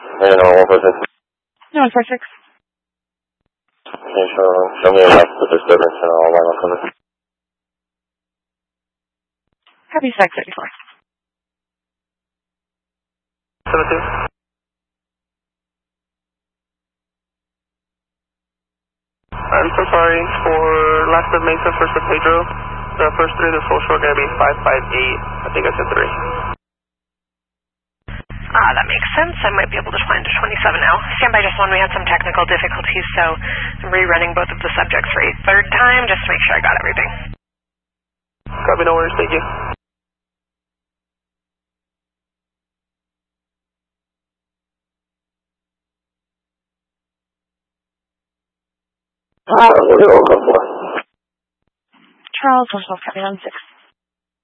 You know, 146. No, 146. Okay, show me the disturbance and I'll line up with it. Copy 634. 72. I'm so sorry for last of Mesa, first of Pedro. The first three of the social are going to be 558. I think I said 3. That makes sense. I might be able to find a 27 now. Stand by just one. We had some technical difficulties, so I'm rerunning both of the subjects for a third time just to make sure I got everything. Copy, no worries. Thank you. Charles, 112, copy on 6.